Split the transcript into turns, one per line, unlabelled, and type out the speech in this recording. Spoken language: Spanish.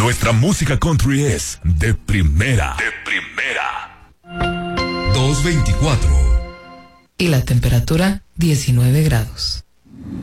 Nuestra música country es de primera. De primera.
224.
Y la temperatura, 19 grados.